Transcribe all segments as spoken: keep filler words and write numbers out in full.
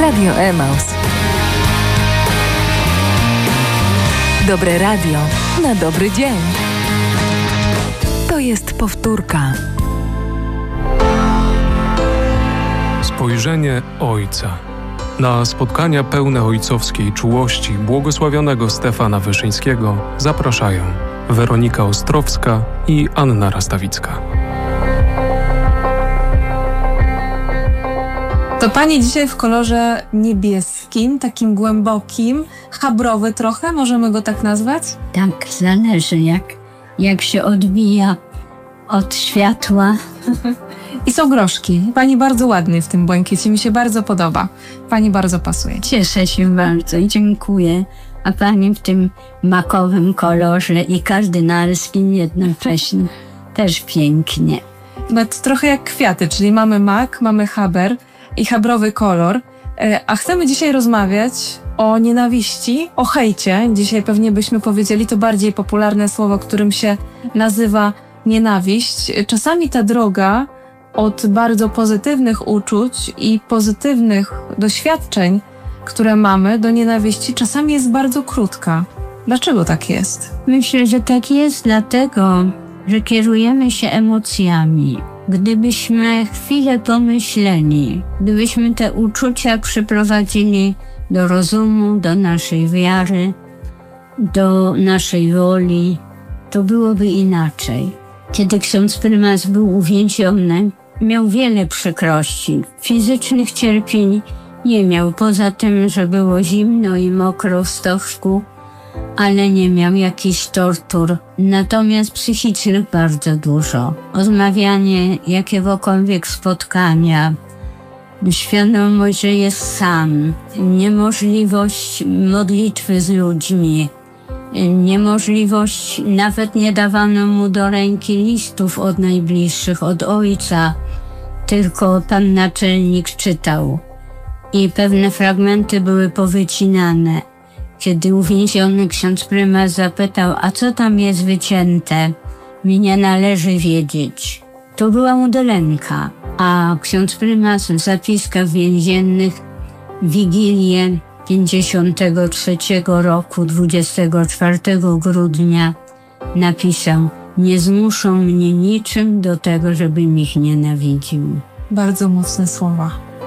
Radio Emaus. Dobre radio na dobry dzień. To jest powtórka. Spojrzenie Ojca. Na spotkania pełne ojcowskiej czułości błogosławionego Stefana Wyszyńskiego zapraszają Weronika Ostrowska i Anna Rastawicka. To pani dzisiaj w kolorze niebieskim, takim głębokim, chabrowy trochę, możemy go tak nazwać? Tak, zależy jak, jak się odbija od światła. I są groszki. Pani bardzo ładnie w tym błękicie, mi się bardzo podoba. Pani bardzo pasuje. Cieszę się bardzo i dziękuję. A pani w tym makowym kolorze i kardynalskim jednocześnie też pięknie. Nawet trochę jak kwiaty, czyli mamy mak, mamy haber i habrowy kolor. A chcemy dzisiaj rozmawiać o nienawiści, o hejcie. Dzisiaj pewnie byśmy powiedzieli to bardziej popularne słowo, którym się nazywa nienawiść. Czasami ta droga od bardzo pozytywnych uczuć i pozytywnych doświadczeń, które mamy, do nienawiści, czasami jest bardzo krótka. Dlaczego tak jest? Myślę, że tak jest dlatego, że kierujemy się emocjami. Gdybyśmy chwilę pomyśleli, gdybyśmy te uczucia przyprowadzili do rozumu, do naszej wiary, do naszej woli, to byłoby inaczej. Kiedy ksiądz prymas był uwięziony, miał wiele przykrości. Fizycznych cierpień nie miał, poza tym, że było zimno i mokro w stożku, ale nie miał jakichś tortur. Natomiast psychicznych bardzo dużo. Odmawianie jakiegokolwiek spotkania, świadomość, że jest sam, niemożliwość modlitwy z ludźmi, niemożliwość, nawet nie dawano mu do ręki listów od najbliższych, od ojca, tylko pan naczelnik czytał i pewne fragmenty były powycinane. Kiedy uwięziony ksiądz prymas zapytał, a co tam jest wycięte, mi nie należy wiedzieć. To była udelenka, a ksiądz prymas w zapiskach więziennych Wigilię pięćdziesiątego trzeciego roku, dwudziestego czwartego grudnia napisał: nie zmuszą mnie niczym do tego, żebym ich nienawidził. Bardzo mocne słowa.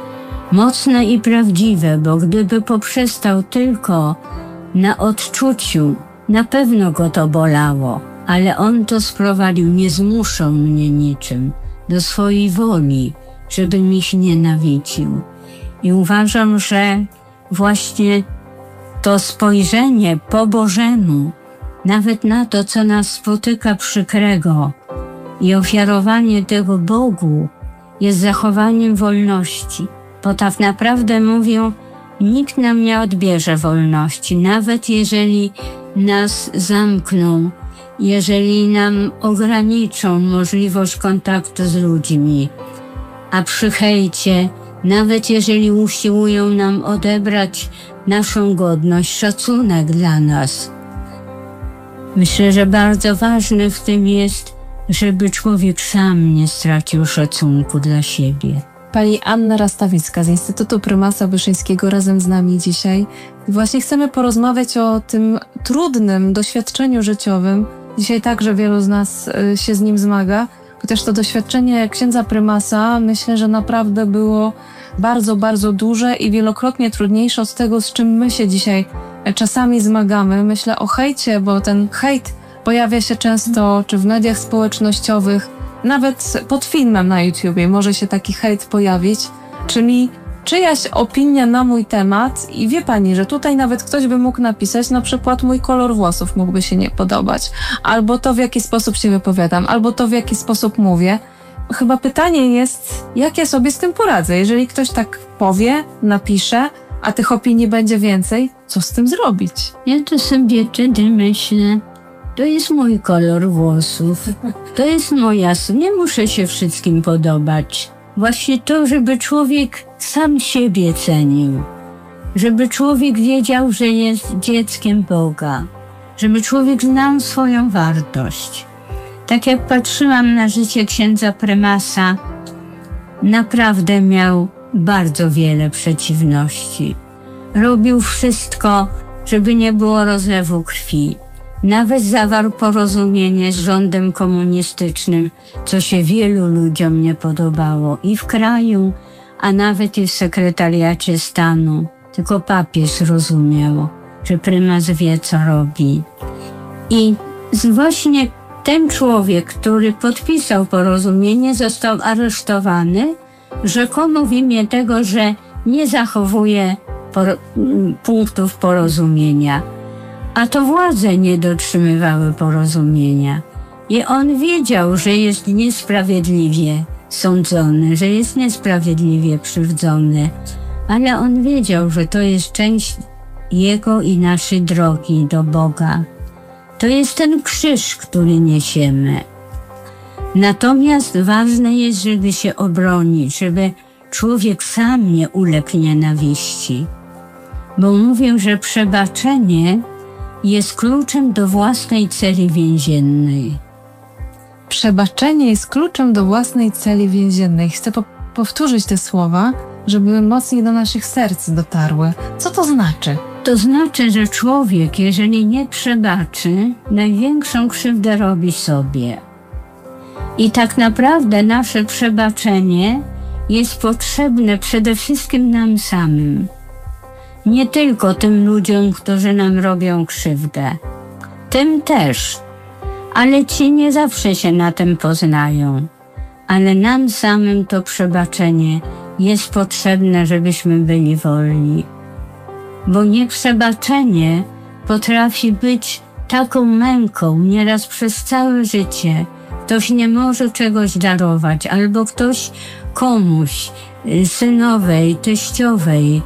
Mocne i prawdziwe, bo gdyby poprzestał tylko na odczuciu, na pewno go to bolało, ale on to sprowadził: nie zmuszą mnie niczym do swojej woli, żebym ich nienawidził. I uważam, że właśnie to spojrzenie po Bożemu, nawet na to, co nas spotyka przykrego, i ofiarowanie tego Bogu jest zachowaniem wolności. Bo tak naprawdę mówią, nikt nam nie odbierze wolności, nawet jeżeli nas zamkną, jeżeli nam ograniczą możliwość kontaktu z ludźmi. A przy hejcie, nawet jeżeli usiłują nam odebrać naszą godność, szacunek dla nas. Myślę, że bardzo ważne w tym jest, żeby człowiek sam nie stracił szacunku dla siebie. Pani Anna Rastawicka z Instytutu Prymasa Wyszyńskiego razem z nami dzisiaj. I właśnie chcemy porozmawiać o tym trudnym doświadczeniu życiowym. Dzisiaj także wielu z nas y, się z nim zmaga. Chociaż to doświadczenie księdza prymasa, myślę, że naprawdę było bardzo, bardzo duże i wielokrotnie trudniejsze od tego, z czym my się dzisiaj czasami zmagamy. Myślę o hejcie, bo ten hejt pojawia się często czy w mediach społecznościowych, nawet pod filmem na YouTubie może się taki hejt pojawić, czyli czyjaś opinia na mój temat i wie pani, że tutaj nawet ktoś by mógł napisać, na przykład mój kolor włosów mógłby się nie podobać, albo to, w jaki sposób się wypowiadam, albo to, w jaki sposób mówię. Chyba pytanie jest, jak ja sobie z tym poradzę? Jeżeli ktoś tak powie, napisze, a tych opinii będzie więcej, co z tym zrobić? Ja to sobie wtedy myślę, to jest mój kolor włosów, to jest moja, nie muszę się wszystkim podobać. Właśnie to, żeby człowiek sam siebie cenił, żeby człowiek wiedział, że jest dzieckiem Boga, żeby człowiek znał swoją wartość. Tak jak patrzyłam na życie księdza prymasa, naprawdę miał bardzo wiele przeciwności. Robił wszystko, żeby nie było rozlewu krwi. Nawet zawarł porozumienie z rządem komunistycznym, co się wielu ludziom nie podobało i w kraju, a nawet i w sekretariacie stanu. Tylko papież rozumiał, że prymas wie, co robi. I właśnie ten człowiek, który podpisał porozumienie, został aresztowany, rzekomo w imię tego, że nie zachowuje por- punktów porozumienia. A to władze nie dotrzymywały porozumienia. I on wiedział, że jest niesprawiedliwie sądzony, że jest niesprawiedliwie krzywdzony, ale on wiedział, że to jest część jego i naszej drogi do Boga. To jest ten krzyż, który niesiemy. Natomiast ważne jest, żeby się obronić, żeby człowiek sam nie uległ nienawiści. Bo mówię, że przebaczenie jest kluczem do własnej celi więziennej. Przebaczenie jest kluczem do własnej celi więziennej. Chcę po- powtórzyć te słowa, żeby mocniej do naszych serc dotarły. Co to znaczy? To znaczy, że człowiek, jeżeli nie przebaczy, największą krzywdę robi sobie. I tak naprawdę nasze przebaczenie jest potrzebne przede wszystkim nam samym. Nie tylko tym ludziom, którzy nam robią krzywdę. Tym też. Ale ci nie zawsze się na tym poznają. Ale nam samym to przebaczenie jest potrzebne, żebyśmy byli wolni. Bo nieprzebaczenie potrafi być taką męką nieraz przez całe życie. Ktoś nie może czegoś darować, albo ktoś komuś, synowej, teściowej,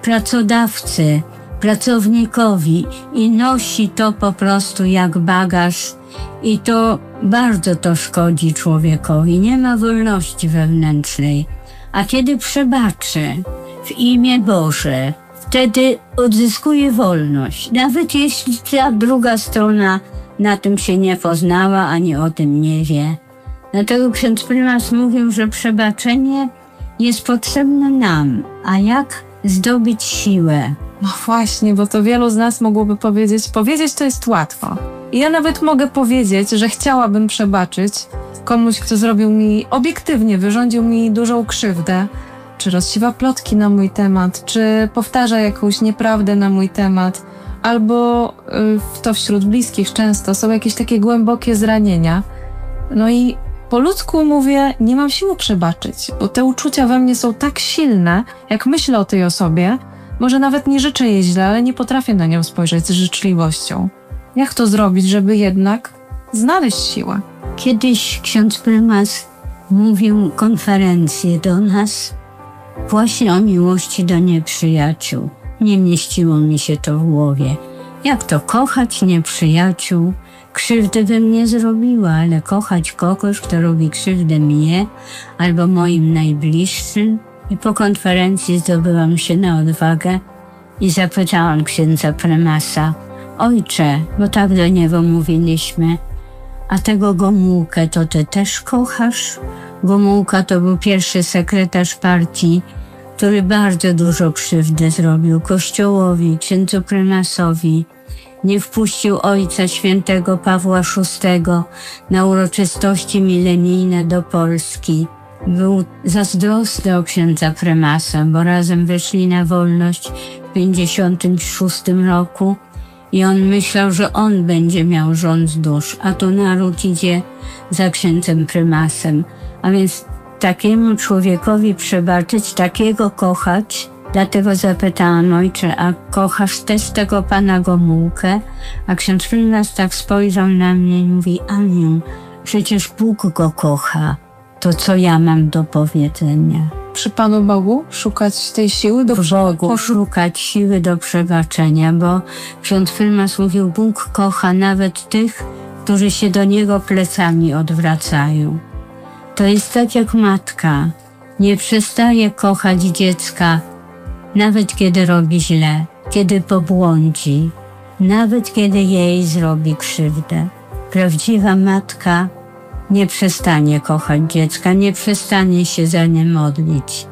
pracodawcy, pracownikowi i nosi to po prostu jak bagaż i to bardzo to szkodzi człowiekowi. Nie ma wolności wewnętrznej. A kiedy przebaczy w imię Boże, wtedy odzyskuje wolność. Nawet jeśli ta druga strona na tym się nie poznała, ani o tym nie wie. Dlatego ksiądz prymas mówił, że przebaczenie jest potrzebne nam. A jak zdobyć siłę? No właśnie, bo to wielu z nas mogłoby powiedzieć, powiedzieć to jest łatwo. I ja nawet mogę powiedzieć, że chciałabym przebaczyć komuś, kto zrobił mi, obiektywnie wyrządził mi dużą krzywdę, czy rozsiewa plotki na mój temat, czy powtarza jakąś nieprawdę na mój temat, albo y, to wśród bliskich często są jakieś takie głębokie zranienia. No i po ludzku mówię, nie mam siły przebaczyć, bo te uczucia we mnie są tak silne, jak myślę o tej osobie, może nawet nie życzę jej źle, ale nie potrafię na nią spojrzeć z życzliwością. Jak to zrobić, żeby jednak znaleźć siłę? Kiedyś ksiądz prymas mówił konferencję do nas właśnie o miłości do nieprzyjaciół. Nie mieściło mi się to w głowie. Jak to kochać nieprzyjaciół? Krzywdę bym nie zrobiła, ale kochać kogoś, kto robi krzywdę mnie albo moim najbliższym. I po konferencji zdobyłam się na odwagę i zapytałam księdza prymasa: ojcze, bo tak do niego mówiliśmy, a tego Gomułkę to ty też kochasz? Gomułka to był pierwszy sekretarz partii, który bardzo dużo krzywdy zrobił Kościołowi, księdzu prymasowi. Nie wpuścił ojca świętego Pawła szóstego na uroczystości milenijne do Polski. Był zazdrosny o księdza prymasa, bo razem wyszli na wolność w pięćdziesiątym szóstym roku i on myślał, że on będzie miał rząd dusz, a tu naród idzie za księdzem prymasem. A więc takiemu człowiekowi przebaczyć, takiego kochać. Dlatego zapytałam: ojcze, a kochasz też tego pana Gomułkę? A ksiądz prymas tak spojrzał na mnie i mówi: Aniu, przecież Bóg go kocha. To co ja mam do powiedzenia? Przy Panu Bogu szukać tej siły do Bogu. Poszukać siły do przebaczenia, bo ksiądz prymas mówił: Bóg kocha nawet tych, którzy się do Niego plecami odwracają. To jest tak jak matka. Nie przestaje kochać dziecka, nawet kiedy robi źle, kiedy pobłądzi, nawet kiedy jej zrobi krzywdę. Prawdziwa matka nie przestanie kochać dziecka, nie przestanie się za nie modlić.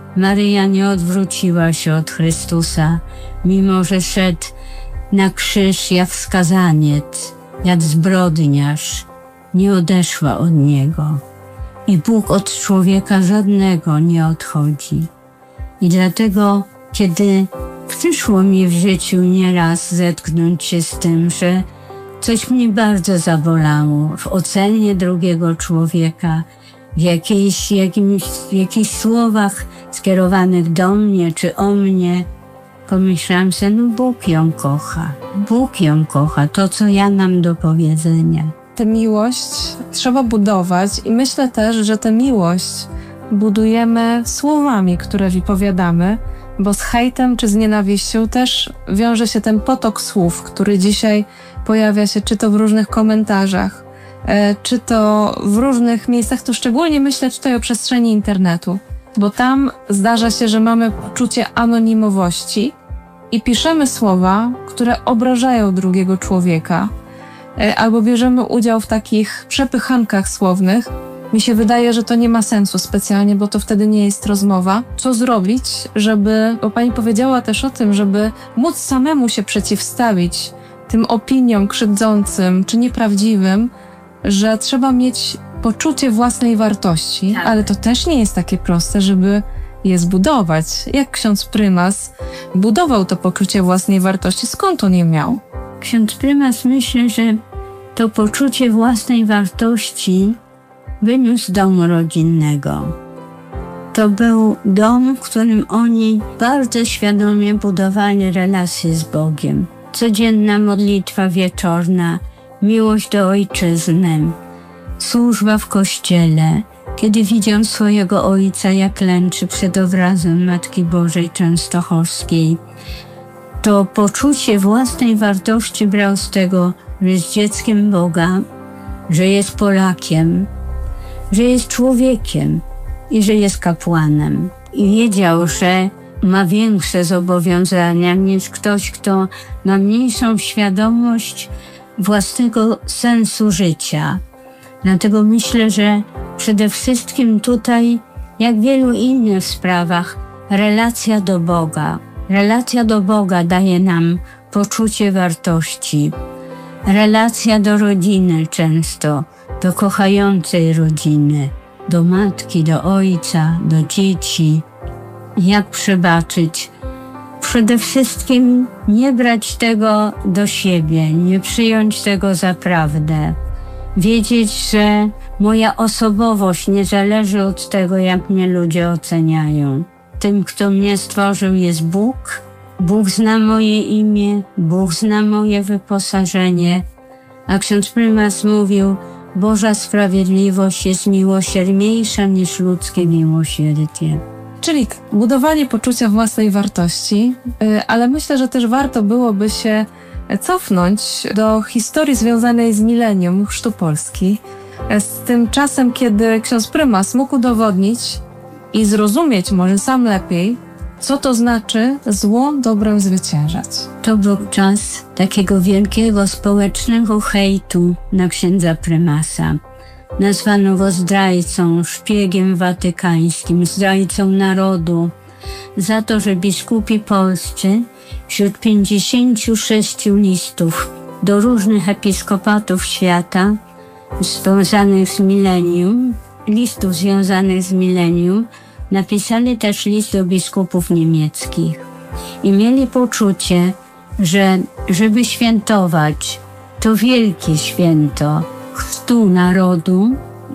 Maryja nie odwróciła się od Chrystusa, mimo że szedł na krzyż jak skazaniec, jak zbrodniarz. Nie odeszła od Niego. I Bóg od człowieka żadnego nie odchodzi. I dlatego, kiedy przyszło mi w życiu nieraz zetknąć się z tym, że coś mnie bardzo zabolało w ocenie drugiego człowieka, w jakiejś, jakimś, w jakichś słowach skierowanych do mnie czy o mnie, pomyślałam sobie, no Bóg ją kocha. Bóg ją kocha, to co ja mam do powiedzenia. Tę miłość trzeba budować i myślę też, że tę miłość budujemy słowami, które wypowiadamy, bo z hejtem czy z nienawiścią też wiąże się ten potok słów, który dzisiaj pojawia się czy to w różnych komentarzach, czy to w różnych miejscach, to szczególnie myślę tutaj o przestrzeni internetu, bo tam zdarza się, że mamy poczucie anonimowości i piszemy słowa, które obrażają drugiego człowieka, albo bierzemy udział w takich przepychankach słownych. Mi się wydaje, że to nie ma sensu specjalnie, bo to wtedy nie jest rozmowa. Co zrobić, żeby, bo pani powiedziała też o tym, żeby móc samemu się przeciwstawić tym opiniom krzywdzącym czy nieprawdziwym, że trzeba mieć poczucie własnej wartości, tak. Ale to też nie jest takie proste, żeby je zbudować. Jak ksiądz prymas budował to poczucie własnej wartości? Skąd on je miał? Ksiądz prymas, myślę, że to poczucie własnej wartości wyniósł z domu rodzinnego. To był dom, w którym oni bardzo świadomie budowali relacje z Bogiem. Codzienna modlitwa wieczorna, miłość do ojczyzny, służba w kościele. Kiedy widział swojego ojca, jak klęczy przed obrazem Matki Bożej Częstochowskiej, to poczucie własnej wartości brał z tego, że jest dzieckiem Boga, że jest Polakiem, że jest człowiekiem i że jest kapłanem. I wiedział, że ma większe zobowiązania niż ktoś, kto ma mniejszą świadomość własnego sensu życia. Dlatego myślę, że przede wszystkim tutaj, jak w wielu innych sprawach, relacja do Boga. Relacja do Boga daje nam poczucie wartości. Relacja do rodziny często, do kochającej rodziny, do matki, do ojca, do dzieci. Jak przebaczyć? Przede wszystkim nie brać tego do siebie, nie przyjąć tego za prawdę. Wiedzieć, że moja osobowość nie zależy od tego, jak mnie ludzie oceniają. Tym, kto mnie stworzył, jest Bóg. Bóg zna moje imię, Bóg zna moje wyposażenie. A ksiądz prymas mówił, Boża sprawiedliwość jest miłosierniejsza niż ludzkie miłosierdzie. Czyli budowanie poczucia własnej wartości, ale myślę, że też warto byłoby się cofnąć do historii związanej z milenium chrztu Polski, z tym czasem, kiedy ksiądz prymas mógł udowodnić i zrozumieć może sam lepiej, co to znaczy zło dobrem zwyciężać. To był czas takiego wielkiego społecznego hejtu na księdza prymasa. Nazwano go zdrajcą, szpiegiem watykańskim, zdrajcą narodu, za to, że biskupi polscy wśród pięćdziesięciu sześciu listów do różnych episkopatów świata związanych z milenium, listów związanych z milenium, napisali też list do biskupów niemieckich i mieli poczucie, że żeby świętować to wielkie święto chrztu narodu,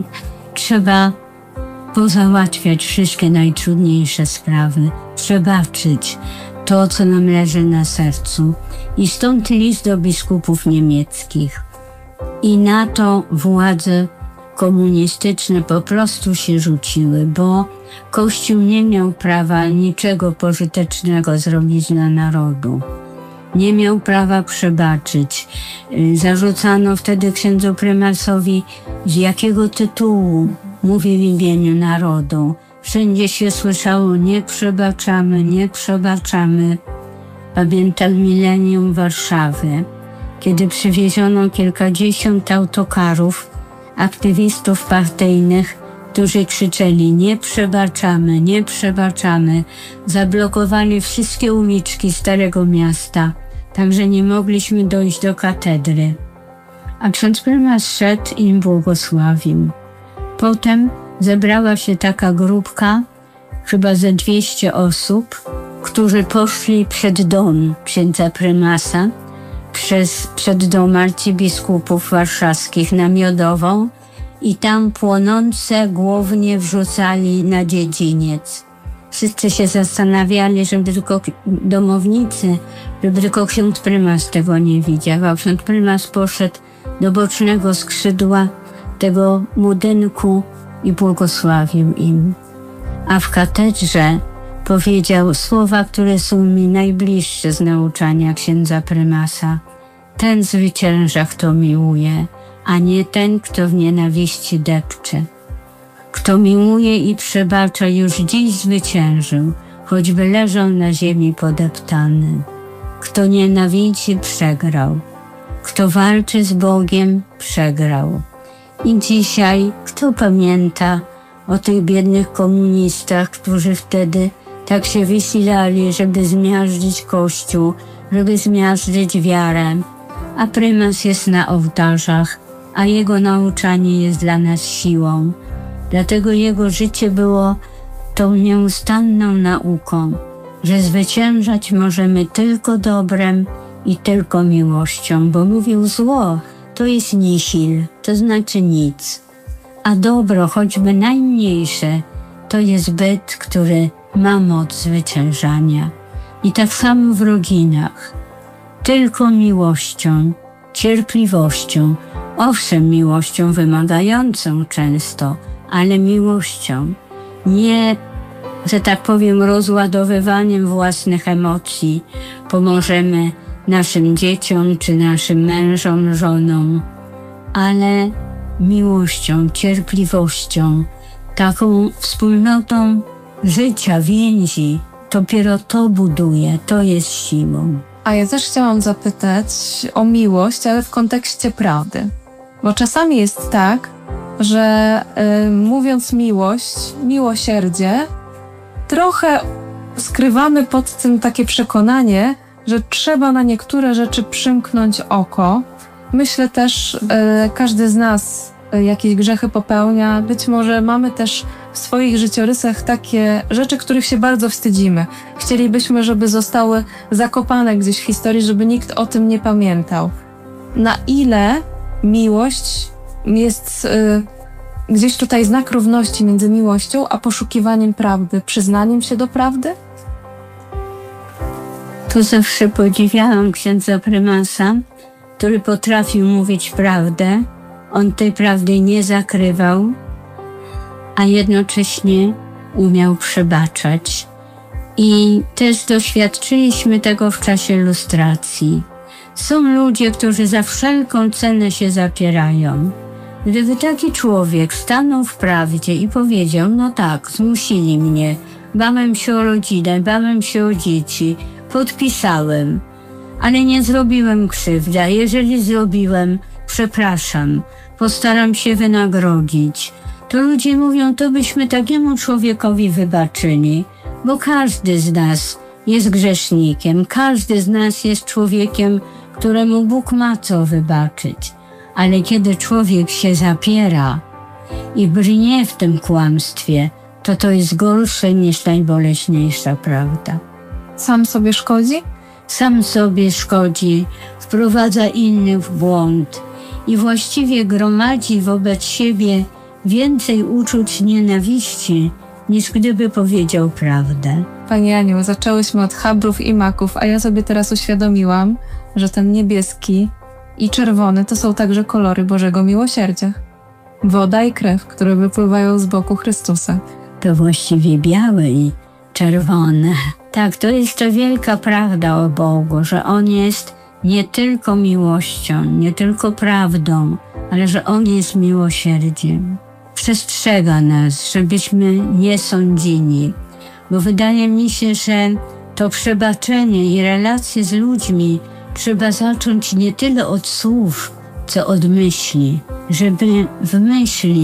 trzeba pozałatwiać wszystkie najtrudniejsze sprawy, przebaczyć to, co nam leży na sercu. I stąd list do biskupów niemieckich. I na to władze komunistyczne po prostu się rzuciły, bo Kościół nie miał prawa niczego pożytecznego zrobić dla narodu. Nie miał prawa przebaczyć. Zarzucano wtedy księdzu prymasowi, z jakiego tytułu mówi w imieniu narodu. Wszędzie się słyszało, nie przebaczamy, nie przebaczamy. Pamiętam milenium Warszawy, kiedy przywieziono kilkadziesiąt autokarów aktywistów partyjnych którzy krzyczeli: nie przebaczamy, nie przebaczamy. Zablokowali wszystkie uliczki Starego Miasta, także nie mogliśmy dojść do katedry. A ksiądz prymas szedł i im błogosławił. Potem zebrała się taka grupka, chyba ze dwieście osób, którzy poszli przed dom księdza prymasa, przez, przed dom arcybiskupów warszawskich na Miodową i tam płonące głownie wrzucali na dziedziniec. Wszyscy się zastanawiali, żeby tylko domownicy, żeby tylko ksiądz prymas tego nie widział, a ksiądz prymas poszedł do bocznego skrzydła tego budynku i błogosławił im. A w katedrze powiedział słowa, które są mi najbliższe z nauczania księdza prymasa. Ten zwycięża, kto miłuje, a nie ten, kto w nienawiści depcze. Kto miłuje i przebacza, już dziś zwyciężył, choćby leżał na ziemi podeptany. Kto nienawidzi, przegrał. Kto walczy z Bogiem, przegrał. I dzisiaj, kto pamięta o tych biednych komunistach, którzy wtedy tak się wysilali, żeby zmiażdżyć Kościół, żeby zmiażdżyć wiarę, a prymas jest na ołtarzach, a jego nauczanie jest dla nas siłą. Dlatego jego życie było tą nieustanną nauką, że zwyciężać możemy tylko dobrem i tylko miłością, bo mówił: zło to jest nihil, to znaczy nic, a dobro, choćby najmniejsze, to jest byt, który ma moc zwyciężania. I tak samo w rodzinach. Tylko miłością, cierpliwością, owszem, miłością wymagającą często, ale miłością, nie, że tak powiem, rozładowywaniem własnych emocji pomożemy naszym dzieciom czy naszym mężom, żonom, ale miłością, cierpliwością, taką wspólnotą życia, więzi. Dopiero to buduje, to jest siłą. A ja też chciałam zapytać o miłość, ale w kontekście prawdy. Bo czasami jest tak, że y, mówiąc miłość, miłosierdzie, trochę skrywamy pod tym takie przekonanie, że trzeba na niektóre rzeczy przymknąć oko. Myślę też, y, każdy z nas y, jakieś grzechy popełnia. Być może mamy też w swoich życiorysach takie rzeczy, których się bardzo wstydzimy. Chcielibyśmy, żeby zostały zakopane gdzieś w historii, żeby nikt o tym nie pamiętał. Na ile miłość jest y, gdzieś tutaj znak równości między miłością a poszukiwaniem prawdy, przyznaniem się do prawdy? To zawsze podziwiałam księdza prymasa, który potrafił mówić prawdę. On tej prawdy nie zakrywał, a jednocześnie umiał przebaczać. I też doświadczyliśmy tego w czasie lustracji. Są ludzie, którzy za wszelką cenę się zapierają. Gdyby taki człowiek stanął w prawdzie i powiedział: no tak, zmusili mnie, bałem się o rodzinę, bałem się o dzieci, podpisałem, ale nie zrobiłem krzywdy, a jeżeli zrobiłem, przepraszam, postaram się wynagrodzić. To ludzie mówią: to byśmy takiemu człowiekowi wybaczyli, bo każdy z nas jest grzesznikiem, każdy z nas jest człowiekiem, któremu Bóg ma co wybaczyć. Ale kiedy człowiek się zapiera i brnie w tym kłamstwie, to to jest gorsze niż najboleśniejsza prawda. Sam sobie szkodzi? Sam sobie szkodzi, wprowadza innych w błąd i właściwie gromadzi wobec siebie więcej uczuć nienawiści, niż gdyby powiedział prawdę. Pani Aniu, zaczęłyśmy od chabrów i maków, a ja sobie teraz uświadomiłam, że ten niebieski i czerwony to są także kolory Bożego Miłosierdzia. Woda i krew, które wypływają z boku Chrystusa. To właściwie białe i czerwone. Tak, to jest ta wielka prawda o Bogu, że On jest nie tylko miłością, nie tylko prawdą, ale że On jest miłosierdziem. Przestrzega nas, żebyśmy nie sądzili, bo wydaje mi się, że to przebaczenie i relacje z ludźmi trzeba zacząć nie tyle od słów, co od myśli, żeby w myśli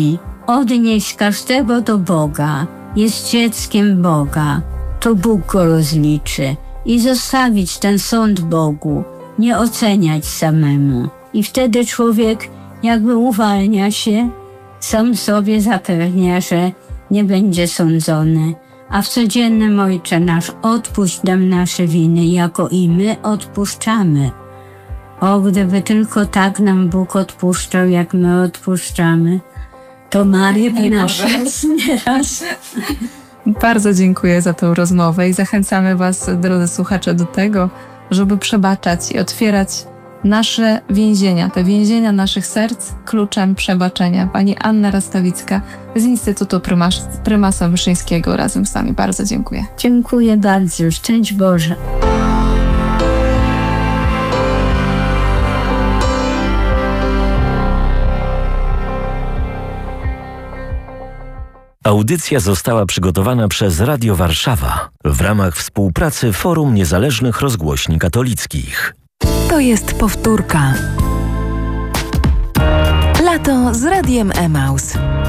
odnieść każdego do Boga, jest dzieckiem Boga, to Bóg go rozliczy i zostawić ten sąd Bogu, nie oceniać samemu. I wtedy człowiek jakby uwalnia się, sam sobie zapewnia, że nie będzie sądzony. A w codziennym Ojcze nasz, odpuść nam nasze winy, jako i my odpuszczamy. O, gdyby tylko tak nam Bóg odpuszczał, jak my odpuszczamy, to Maria by nas nieraz. Bardzo dziękuję za tę rozmowę i zachęcamy Was, drodzy słuchacze, do tego, żeby przebaczać i otwierać nasze więzienia, te więzienia naszych serc kluczem przebaczenia. Pani Anna Rastawicka z Instytutu Prymas, Prymasa Wyszyńskiego razem z nami. Bardzo dziękuję. Dziękuję bardzo. Szczęść Boże. Audycja została przygotowana przez Radio Warszawa w ramach współpracy Forum Niezależnych Rozgłośni Katolickich. To jest powtórka. Lato z Radiem Emaus.